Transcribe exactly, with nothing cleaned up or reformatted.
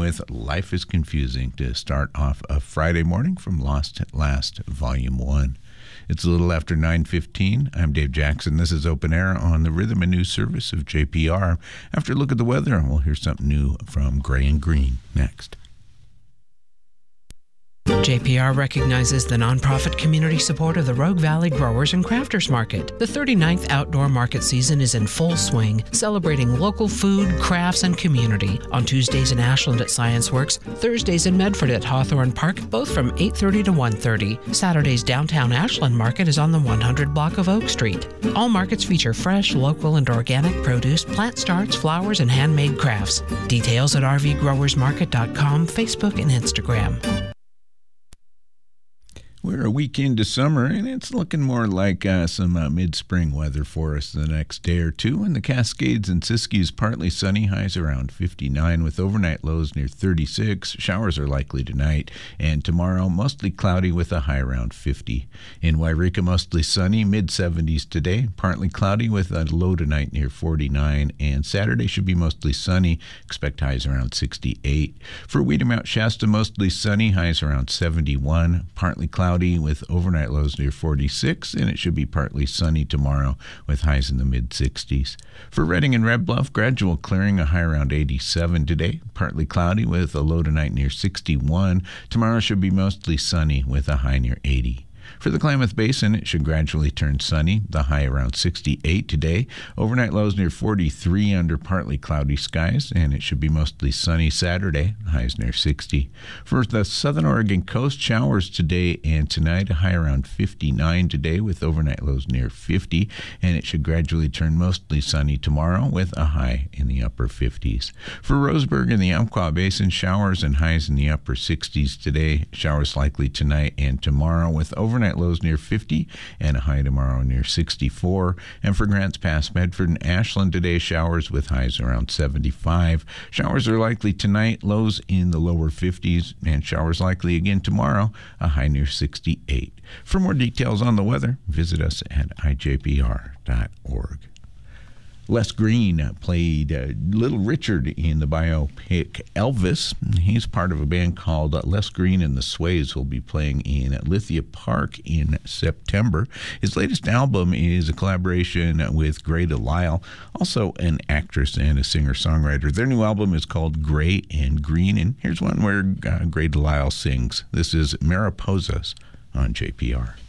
with Life is Confusing to start off a Friday morning from Lost at Last, Volume one. It's a little after nine fifteen. I'm Dave Jackson. This is Open Air on the Rhythm and News Service of J P R. After a look at the weather, we'll hear something new from Gray and Green next. J P R recognizes the nonprofit community support of the Rogue Valley Growers and Crafters Market. The thirty-ninth outdoor market season is in full swing, celebrating local food, crafts, and community. On Tuesdays in Ashland at Science Works, Thursdays in Medford at Hawthorne Park, both from eight thirty to one thirty. Saturdays downtown Ashland Market is on the one hundred block of Oak Street. All markets feature fresh, local, and organic produce, plant starts, flowers, and handmade crafts. Details at r v growers market dot com, Facebook, and Instagram. We're a week into summer, and it's looking more like uh, some uh, mid-spring weather for us the next day or two. In the Cascades and Siskiyous, partly sunny, highs around fifty-nine, with overnight lows near thirty-six. Showers are likely tonight, and tomorrow mostly cloudy with a high around fifty. In Wairika, mostly sunny, mid-seventies today, partly cloudy with a low tonight near forty-nine, and Saturday should be mostly sunny, expect highs around sixty-eight. For Weeder Mount Shasta, mostly sunny, highs around seventy-one, partly cloudy with overnight lows near forty-six, and it should be partly sunny tomorrow with highs in the mid-sixties. For Redding and Red Bluff, gradual clearing, a high around eighty-seven today, partly cloudy with a low tonight near sixty-one. Tomorrow should be mostly sunny with a high near eighty. For the Klamath Basin, it should gradually turn sunny, the high around sixty-eight today. Overnight lows near forty-three under partly cloudy skies, and it should be mostly sunny Saturday, highs near sixty. For the Southern Oregon coast, showers today and tonight, a high around fifty-nine today with overnight lows near fifty, and it should gradually turn mostly sunny tomorrow with a high in the upper fifties. For Roseburg and the Umpqua Basin, showers and highs in the upper sixties today, showers likely tonight and tomorrow with overnight lows near fifty and a high tomorrow near sixty-four. And for Grants Pass, Medford, and Ashland today, showers with highs around seventy-five. Showers are likely tonight, lows in the lower fifties, and showers likely again tomorrow, a high near sixty-eight. For more details on the weather, visit us at i j p r dot org. Les Green played uh, Little Richard in the biopic Elvis. He's part of a band called uh, Les Green and the Sways, who'll be playing in Lithia Park in September. His latest album is a collaboration with Gray Delisle, also an actress and a singer-songwriter. Their new album is called Gray and Green, and here's one where uh, Gray Delisle sings. This is Mariposas on J P R.